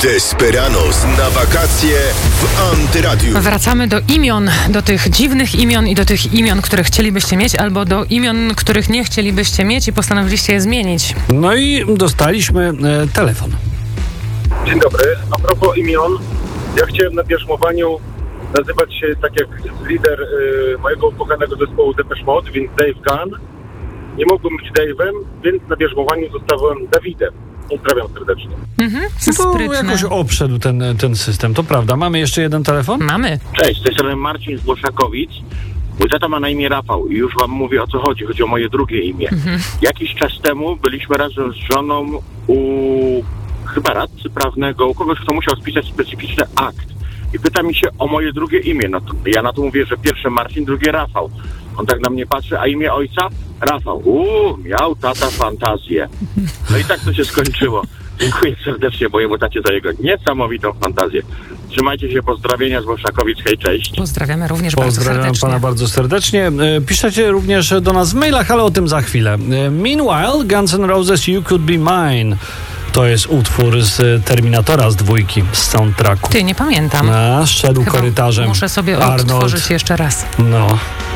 Desperados na wakacje w Antyradiu. Wracamy do imion, do tych dziwnych imion i do tych imion, które chcielibyście mieć, albo do imion, których nie chcielibyście mieć i postanowiliście je zmienić. No i dostaliśmy telefon. Dzień dobry. A propos imion, ja chciałem na bierzmowaniu nazywać się tak jak lider mojego ukochanego zespołu Depeche Mode, więc Dave Gunn. Nie mogłem być Dave'em, więc na bierzmowaniu zostałem Dawidem. Pozdrawiam serdecznie. To jakoś obszedł ten system, to prawda. Mamy jeszcze jeden telefon? Mamy. Cześć, z tej strony Marcin z Bolszakowic. Mój tata ma na imię Rafał i już wam mówię, o co chodzi. Chodzi o moje drugie imię. Jakiś czas temu byliśmy razem z żoną u chyba radcy prawnego, u kogoś, kto musiał spisać specyficzny akt. I pyta mi się o moje drugie imię. No to ja na to mówię, że pierwsze Marcin, drugie Rafał. On tak na mnie patrzy, a imię ojca? Rafał. Miał tata fantazję. No i tak to się skończyło. Dziękuję serdecznie mojemu tacie za jego niesamowitą fantazję. Trzymajcie się, pozdrowienia z Bolszakowic, hej, cześć. Pozdrawiamy również bardzo serdecznie. Pozdrawiam pana bardzo serdecznie. Piszecie również do nas w mailach, ale o tym za chwilę. Meanwhile, Guns N' Roses You Could Be Mine. To jest utwór z Terminatora z 2, z soundtracku. Ty, nie pamiętam. Szedł Chyba korytarzem. muszę sobie Arnold. odtworzyć jeszcze raz. No.